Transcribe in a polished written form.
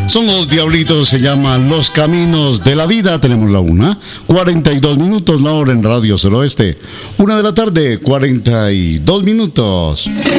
Son los Diablitos, se llaman Los Caminos de la Vida. Tenemos la 1:42, la hora en Radio Suroeste. 1 de la tarde, 42 minutos.